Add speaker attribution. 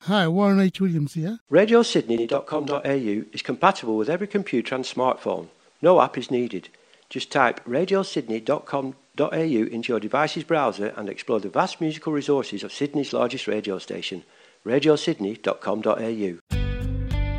Speaker 1: Hi, Warren H. Williams here.
Speaker 2: RadioSydney.com.au is compatible with every computer and smartphone. No app is needed. Just type RadioSydney.com.au into your device's browser and explore the vast musical resources of Sydney's largest radio station, RadioSydney.com.au.